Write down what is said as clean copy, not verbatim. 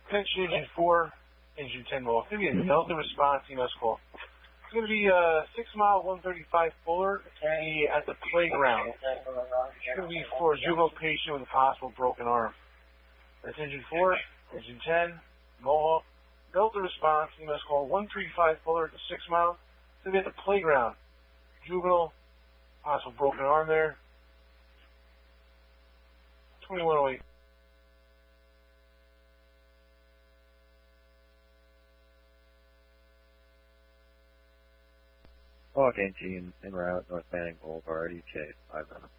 Attention Engine 4, Engine 10 mile. It's going to be a Delta response EMS call. It's going to be 6 mile 135 Fuller at the playground. It's going to be for a juvenile patient with a possible broken arm. That's Engine 4, Engine 10, Mohawk. Delta response EMS call 135 Fuller at the 6 mile. It's going to be at the playground. Juvenile, possible broken arm there. 2108. Hawk NG en route, North Manning Boulevard, ETA 5